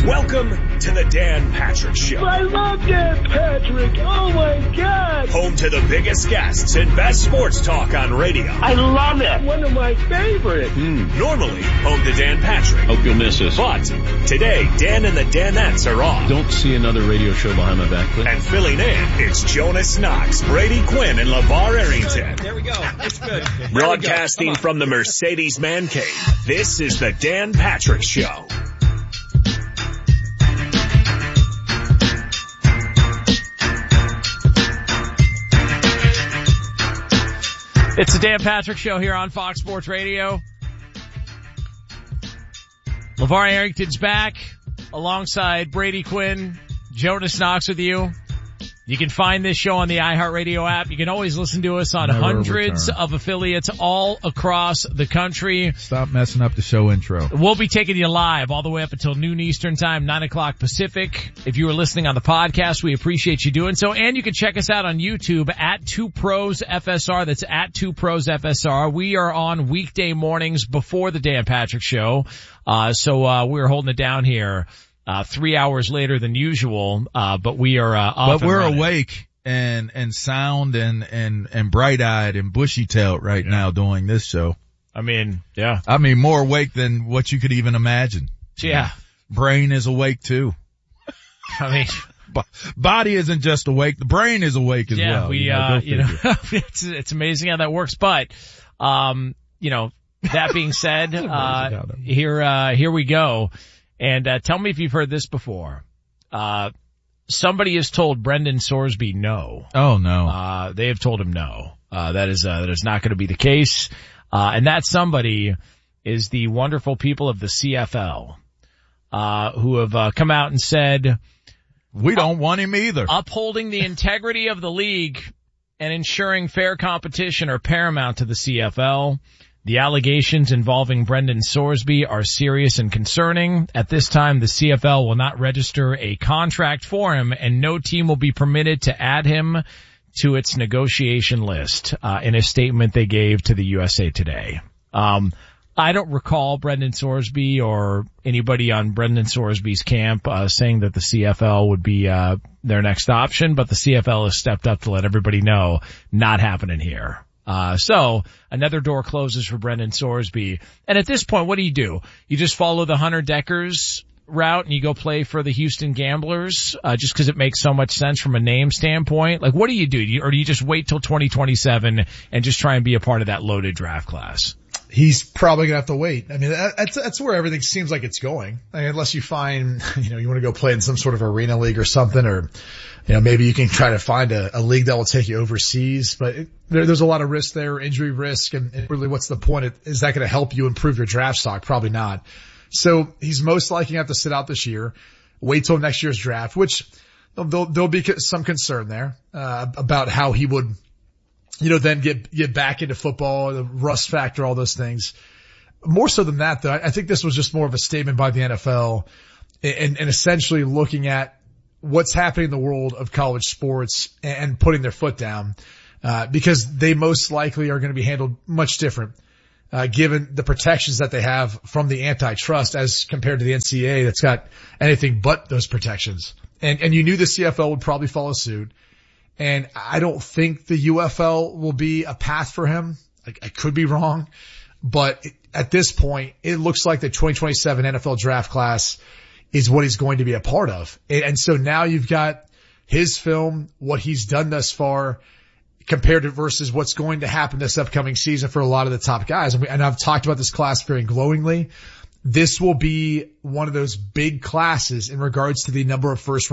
Welcome to the Dan Patrick Show. I love Dan Patrick. Oh, my God. Home to the biggest guests and best sports talk on radio. I love it. One of my favorites. Normally, home to Dan Patrick. Hope you'll miss us. But today, Dan and the Danettes are off. Don't see another radio show behind my back, please. And filling in, it's Jonas Knox, Brady Quinn, and LeVar Arrington. There we go. That's good. Broadcasting from the Mercedes Man Cave, this is the Dan Patrick Show. It's the Dan Patrick Show here on Fox Sports Radio. LeVar Arrington's back alongside Brady Quinn. Jonas Knox with you. You can find this show on the iHeartRadio app. You can always listen to us on hundreds of affiliates all across the country. Stop messing up the show intro. We'll be taking you live all the way up until noon Eastern time, 9 o'clock Pacific. If you were listening on the podcast, we appreciate you doing so. And you can check us out on YouTube at 2ProsFSR. That's at 2ProsFSR. We are on weekday mornings before the Dan Patrick Show. So we're holding it down here. 3 hours later than usual, but we are off. But we're awake and sound and bright-eyed and bushy-tailed right now doing this show. I mean, yeah. I mean, more awake than what you could even imagine. Yeah. Brain is awake too. I mean, body isn't just awake, the brain is awake as well. Yeah, it's amazing how that works. But, that being said, here we go. And tell me if you've heard this before. Somebody has told Brendan Sorsby no. Oh no. They have told him no. That is not going to be the case. And that somebody is the wonderful people of the CFL, who have come out and said, we don't want him either. Upholding the integrity of the league and ensuring fair competition are paramount to the CFL. The allegations involving Brendan Sorsby are serious and concerning. At this time, the CFL will not register a contract for him, and no team will be permitted to add him to its negotiation list, in a statement they gave to the USA Today. I don't recall Brendan Sorsby or anybody on Brendan Sorsby's camp saying that the CFL would be their next option, but the CFL has stepped up to let everybody know not happening here. So another door closes for Brendan Sorsby. And at this point, what do? You just follow the Hunter Deckers route and you go play for the Houston Gamblers, just because it makes so much sense from a name standpoint. Like, what do? Or do you just wait till 2027 and just try and be a part of that loaded draft class? He's probably gonna have to wait. I mean, that's where everything seems like it's going. I mean, unless you find, you want to go play in some sort of arena league or something, or, maybe you can try to find a league that will take you overseas. But there's a lot of risk there, injury risk, and really, what's the point? Is that going to help you improve your draft stock? Probably not. So he's most likely going to have to sit out this year, wait till next year's draft, which there'll be some concern there, about how he would, then get back into football, the rust factor, all those things. More so than that, though, I think this was just more of a statement by the NFL and essentially looking at what's happening in the world of college sports and putting their foot down, because they most likely are going to be handled much different, given the protections that they have from the antitrust as compared to the NCAA that's got anything but those protections. And you knew the CFL would probably follow suit. And I don't think the UFL will be a path for him. I could be wrong, but at this point, it looks like the 2027 NFL draft class is what he's going to be a part of. And so now you've got his film, what he's done thus far, compared to versus what's going to happen this upcoming season for a lot of the top guys. And I've talked about this class very glowingly. This will be one of those big classes in regards to the number of first